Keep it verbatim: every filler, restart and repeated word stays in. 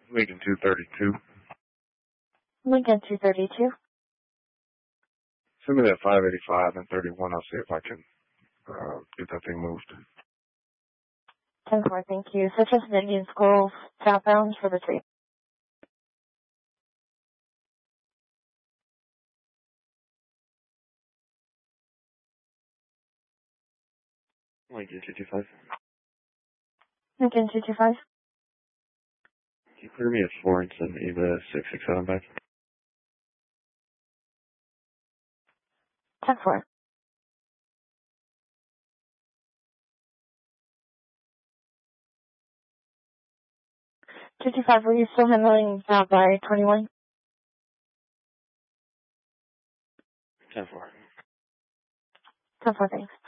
Lincoln two thirty-two. Lincoln two thirty-two. Send me that five eighty-five and thirty-one. I'll see if I can uh, get that thing moved. ten four, thank you. Citrus and Indian School southbound for the three. Lincoln two two five. Lincoln two two five. Can you clear me at Florence and Eva six six seven back? ten four. two two five, were you still handling that by twenty-one? ten four. ten four, thanks.